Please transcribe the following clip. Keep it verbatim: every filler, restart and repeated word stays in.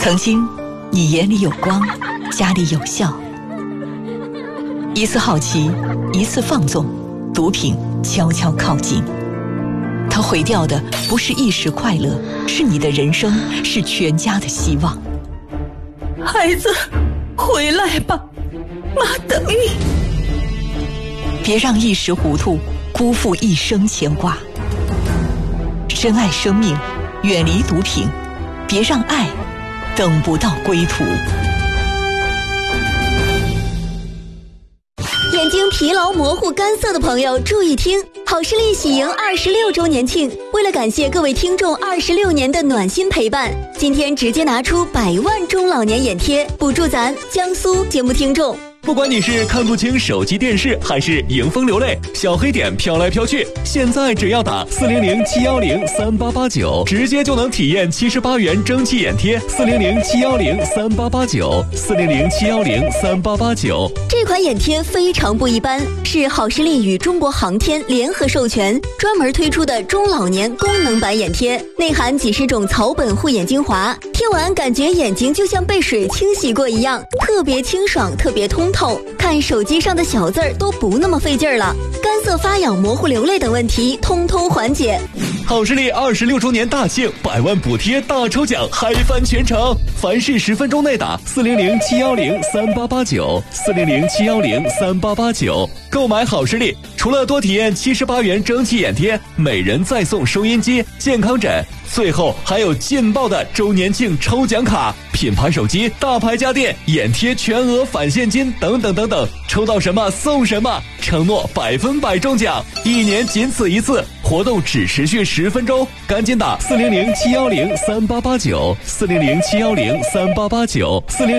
曾经，你眼里有光，家里有笑。一次好奇，一次放纵，毒品悄悄靠近。它毁掉的不是一时快乐，是你的人生，是全家的希望。 孩子，回来吧，妈等你。 别让一时糊涂辜负一生牵挂。珍爱生命，远离毒品，别让爱等不到归途。 眼睛疲劳、模糊、干涩的朋友注意听，好视力喜迎二十六周年庆，为了感谢各位听众二十六年的暖心陪伴，今天直接拿出百万中老年眼贴，补助咱江苏节目听众。 不管你是看不清手机电视，还是迎风流泪，小黑点飘来飘去，现在只要打四零零七幺零三八八九，直接就能体验七十八元蒸汽眼贴。四零零七幺零三八八九，四零零七幺零三八八九。 这款眼贴非常不一般，是好视力与中国航天联合授权，专门推出的中老年功能版眼贴，内含几十种草本护眼精华，贴完感觉眼睛就像被水清洗过一样，特别清爽，特别通透，看手机上的小字儿都不那么费劲儿了，干涩发痒、模糊流泪等问题通通缓解。 好视力二十六周年大庆，百万补贴大抽奖，嗨翻全城！凡是十分钟内打四零零七幺零三八八九，四零零七幺零三八八九，购买好视力，除了多体验七十八元蒸汽眼贴，每人再送收音机、健康枕，最后还有劲爆的周年庆抽奖卡，品牌手机、大牌家电、眼贴全额返现金等等等等，抽到什么送什么，承诺百分百中奖，一年仅此一次，活动只持续十分钟，赶紧打四零零七幺零三八八九，四零零七幺零三八八九，四零。